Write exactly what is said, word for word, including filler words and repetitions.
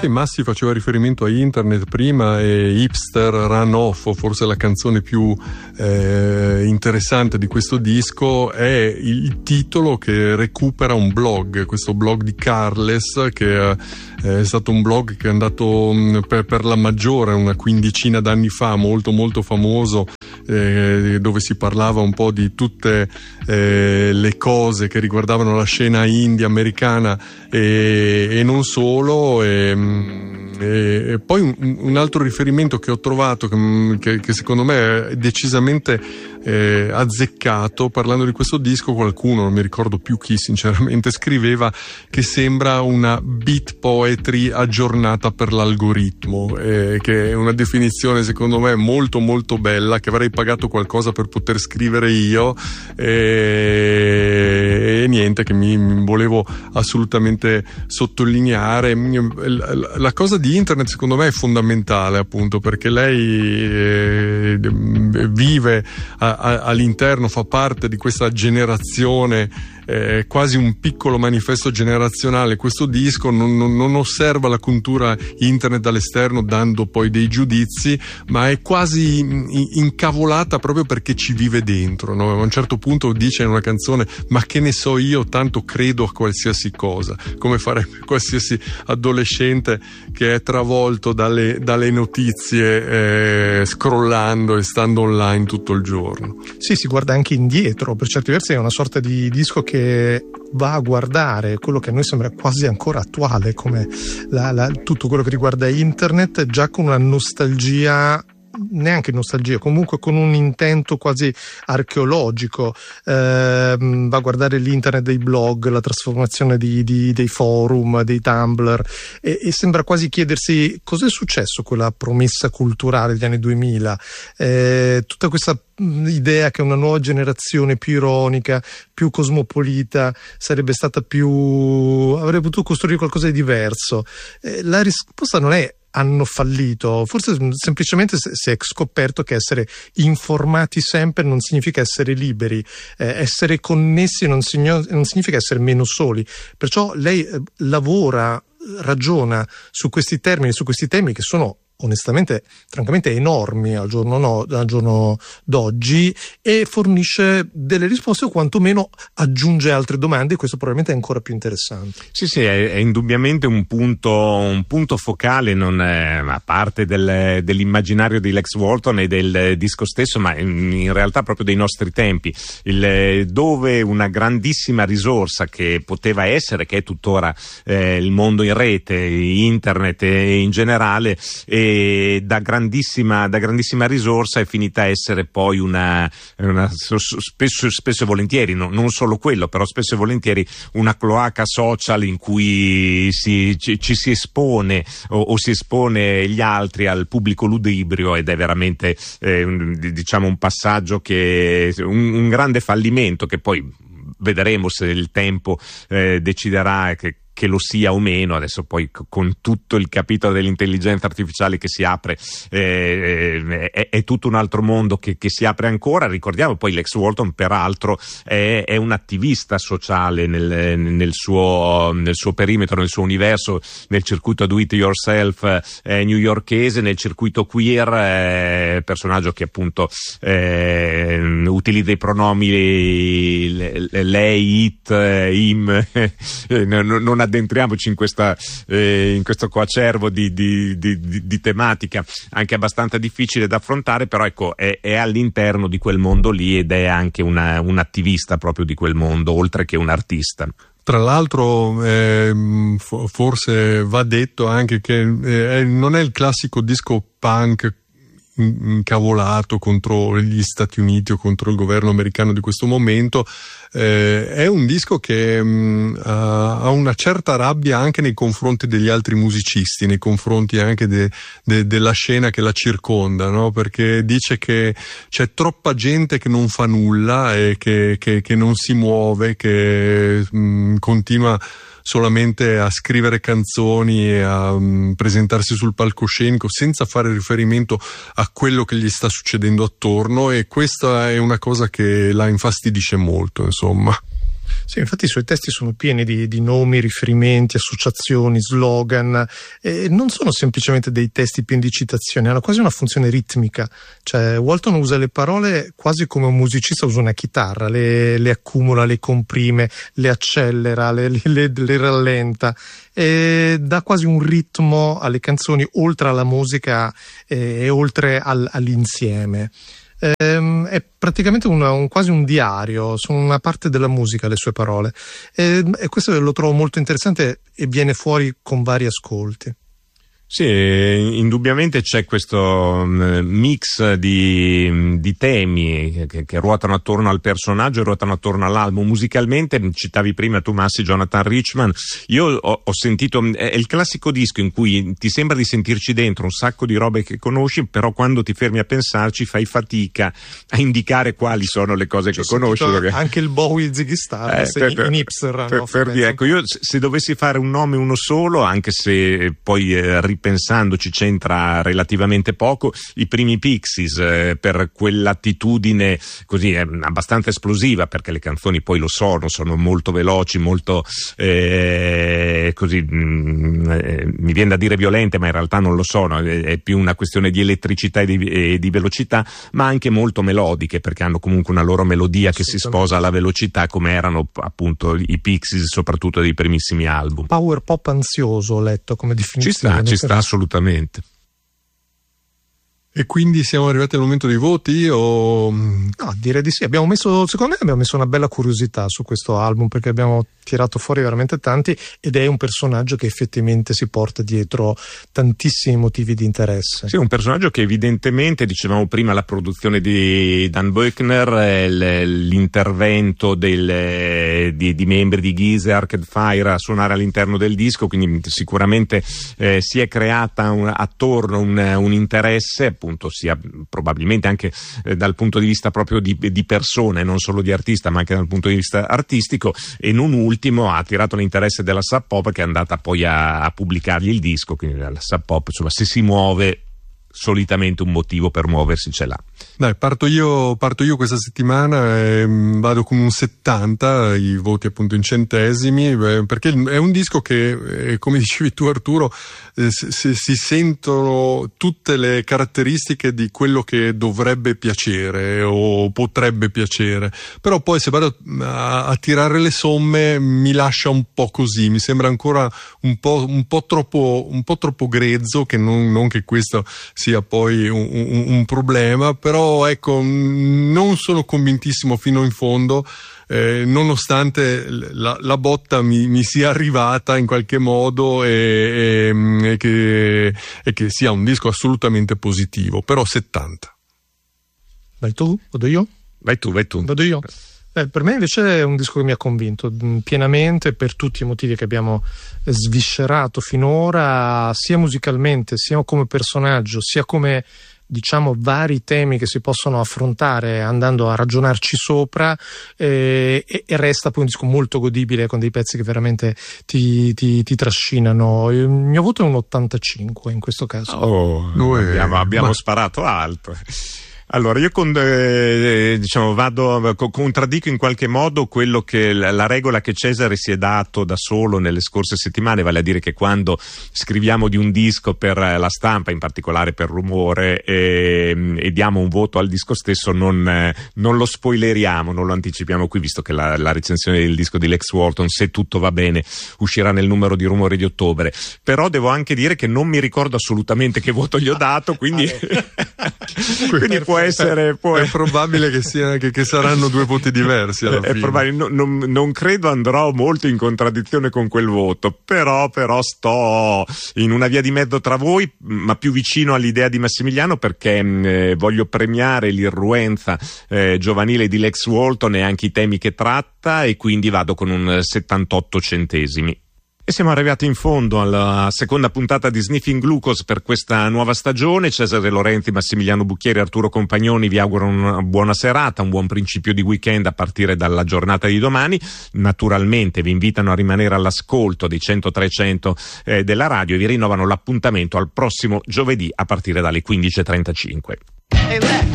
Sì, Massi faceva riferimento a internet prima e Hipster Run Off, o forse la canzone più eh, interessante di questo disco, è il titolo che recupera un blog, questo blog di Carles, che è stato un blog che è andato per, per la maggiore una quindicina d'anni fa, molto molto famoso, eh, dove si parlava un po' di tutte eh, le cose che riguardavano la scena indie americana e, e non solo. E, e, e poi un, un altro riferimento che ho trovato che, che, che secondo me è decisamente eh, azzeccato, parlando di questo disco, qualcuno, non mi ricordo più chi sinceramente, scriveva che sembra una beat poetry aggiornata per l'algoritmo, eh, che è una definizione secondo me molto molto bella, che avrei pagato qualcosa per poter scrivere io, e, e niente, che mi, mi volevo assolutamente sottolineare. La cosa di internet secondo me è fondamentale, appunto perché lei eh, vive a, a, all'interno, fa parte di questa generazione, eh, quasi un piccolo manifesto generazionale. Questo disco non, non, non osserva la cultura internet dall'esterno dando poi dei giudizi, ma è quasi incavolata proprio perché ci vive dentro, no? A un certo punto dice in una canzone: ma che ne so io, tanto credo a qualsiasi cosa, come farebbe qualsiasi adolescente che è travolto dalle, dalle notizie, eh, scrollando e stando online tutto il giorno. Sì, si guarda anche indietro, per certi versi è una sorta di disco che va a guardare quello che a noi sembra quasi ancora attuale, come la, la, tutto quello che riguarda internet, già con una nostalgia, neanche nostalgia, comunque con un intento quasi archeologico. Eh, va a guardare l'internet dei blog, la trasformazione di, di, dei forum, dei Tumblr, e, e sembra quasi chiedersi cos'è successo quella promessa culturale degli anni duemila, eh, tutta questa idea che una nuova generazione più ironica, più cosmopolita sarebbe stata più, avrebbe potuto costruire qualcosa di diverso. Eh, la risposta non è hanno fallito, forse semplicemente si è scoperto che essere informati sempre non significa essere liberi, eh, essere connessi non, signo, non significa essere meno soli, perciò lei eh, lavora, ragiona su questi termini, su questi temi che sono onestamente, francamente enormi al giorno, no, al giorno d'oggi, e fornisce delle risposte o quantomeno aggiunge altre domande, e questo probabilmente è ancora più interessante. Sì, sì, è, è indubbiamente un punto, un punto focale, non è, a parte del, dell'immaginario di Lex Walton e del disco stesso, ma in, in realtà proprio dei nostri tempi, il, dove una grandissima risorsa che poteva essere, che è tuttora eh, il mondo in rete, internet e in generale, e da grandissima, da grandissima risorsa è finita a essere poi una, una spesso, spesso e volentieri, no, non solo quello, però spesso e volentieri una cloaca social in cui si, ci, ci si espone o, o si espone gli altri al pubblico ludibrio, ed è veramente eh, un, diciamo un passaggio che un, un grande fallimento, che poi vedremo se il tempo eh, deciderà che che lo sia o meno. Adesso poi con tutto il capitolo dell'intelligenza artificiale che si apre, eh, è, è tutto un altro mondo che, che si apre ancora. Ricordiamo poi Lex Walton peraltro è, è un attivista sociale nel, nel, suo, nel suo perimetro, nel suo universo, nel circuito do it yourself eh, newyorkese, nel circuito queer, eh, personaggio che appunto eh, utilizza i pronomi lei, it, him, non addentriamoci in questa eh, in questo coacervo di, di, di, di, di tematica anche abbastanza difficile da affrontare, però ecco è, è all'interno di quel mondo lì, ed è anche una, un attivista proprio di quel mondo, oltre che un artista. Tra l'altro eh, forse va detto anche che eh, non è il classico disco punk incavolato contro gli Stati Uniti o contro il governo americano di questo momento. Eh, è un disco che mh, ha una certa rabbia anche nei confronti degli altri musicisti, nei confronti anche de, de, della scena che la circonda, no? Perché dice che c'è troppa gente che non fa nulla e che, che, che non si muove, che mh, continua solamente a scrivere canzoni e a um, presentarsi sul palcoscenico senza fare riferimento a quello che gli sta succedendo attorno, e questa è una cosa che la infastidisce molto, insomma. Sì, infatti i suoi testi sono pieni di, di nomi, riferimenti, associazioni, slogan, e non sono semplicemente dei testi pieni di citazioni, hanno quasi una funzione ritmica. Cioè Walton usa le parole quasi come un musicista usa una chitarra, le, le accumula, le comprime, le accelera, le, le, le rallenta, e dà quasi un ritmo alle canzoni, oltre alla musica e, e oltre al, all'insieme. Ehm, è praticamente un, un, quasi un diario, sono una parte della musica le sue parole, e, e questo lo trovo molto interessante e viene fuori con vari ascolti. Sì, indubbiamente c'è questo mix di, di temi che, che ruotano attorno al personaggio e ruotano attorno all'album. Musicalmente, citavi prima tu Massi Jonathan Richman, io ho, ho sentito, è il classico disco in cui ti sembra di sentirci dentro un sacco di robe che conosci, però quando ti fermi a pensarci fai fatica a indicare quali sono le cose che conosci. Perché... anche il Bowie Ziggy Stardust eh, in Hipster. Per, per dire, ecco, io se dovessi fare un nome uno solo, anche se poi eh, pensandoci c'entra relativamente poco, i primi Pixies, eh, per quell'attitudine così eh, abbastanza esplosiva, perché le canzoni poi lo sono, sono molto veloci, molto eh, così mh, eh, mi viene da dire violente, ma in realtà non lo sono, è, è più una questione di elettricità e di, e di velocità, ma anche molto melodiche, perché hanno comunque una loro melodia che si sposa alla velocità, come erano appunto i Pixies, soprattutto dei primissimi album. Power pop ansioso, ho letto come definizione. Ci sta, ci sta assolutamente. E quindi siamo arrivati al momento dei voti o... No, direi di sì. Abbiamo messo, secondo me abbiamo messo una bella curiosità su questo album, perché abbiamo tirato fuori veramente tanti, ed è un personaggio che effettivamente si porta dietro tantissimi motivi di interesse. Sì, un personaggio che evidentemente, dicevamo prima, la produzione di Dan Buechner, l'intervento del, di, di membri di Geezer, Arcade Fire a suonare all'interno del disco, quindi sicuramente eh, si è creata un, attorno un, un interesse, appunto, sia probabilmente anche eh, dal punto di vista proprio di, di persone, non solo di artista, ma anche dal punto di vista artistico, e non ultimo ha attirato l'interesse della Sub Pop, che è andata poi a, a pubblicargli il disco. Quindi la Sub Pop, insomma, se si muove, solitamente un motivo per muoversi ce l'ha. Dai, parto io, parto io questa settimana e vado con un settanta, i voti appunto in centesimi, eh, perché è un disco che, eh, come dicevi tu Arturo, eh, si, si sentono tutte le caratteristiche di quello che dovrebbe piacere o potrebbe piacere, però poi se vado a, a tirare le somme mi lascia un po' così, mi sembra ancora un po', un po' troppo, un po' troppo grezzo, che non, non che questo sia poi un, un, un problema, però ecco, non sono convintissimo fino in fondo, eh, nonostante la, la botta mi, mi sia arrivata in qualche modo e, e, e, che, e che sia un disco assolutamente positivo, però settanta. Vai tu? Vado io? Vai tu, vai tu. Vado io. Eh, per me invece è un disco che mi ha convinto pienamente, per tutti i motivi che abbiamo sviscerato finora, sia musicalmente, sia come personaggio, sia come, diciamo, vari temi che si possono affrontare andando a ragionarci sopra, eh, e, e resta poi un disco molto godibile, con dei pezzi che veramente ti, ti, ti trascinano. Il mio voto è un ottantacinque in questo caso. Oh, Noi, abbiamo, abbiamo ma... sparato alto. Allora, io con, eh, diciamo, vado, contraddico in qualche modo quello che la regola che Cesare si è dato da solo nelle scorse settimane, vale a dire che quando scriviamo di un disco per la stampa, in particolare per Rumore, e, e diamo un voto al disco stesso, non, eh, non lo spoileriamo, non lo anticipiamo qui, visto che la, la recensione del disco di Lex Walton, se tutto va bene, uscirà nel numero di Rumore di ottobre. Però devo anche dire che non mi ricordo assolutamente che voto gli ho dato, quindi, quindi può essere, può... è probabile che, sia, che, che saranno due voti diversi alla è fine. Probabile, no, non, non credo andrò molto in contraddizione con quel voto, però, però sto in una via di mezzo tra voi, ma più vicino all'idea di Massimiliano, perché eh, voglio premiare l'irruenza eh, giovanile di Lex Walton e anche i temi che tratta, e quindi vado con un settantotto centesimi. E siamo arrivati in fondo alla seconda puntata di Sniffing Glucose per questa nuova stagione. Cesare Lorenzi, Massimiliano Bucchieri, Arturo Compagnoni vi augurano una buona serata, un buon principio di weekend a partire dalla giornata di domani. Naturalmente vi invitano a rimanere all'ascolto dei cento trecento eh, della radio, e vi rinnovano l'appuntamento al prossimo giovedì a partire dalle quindici e trentacinque.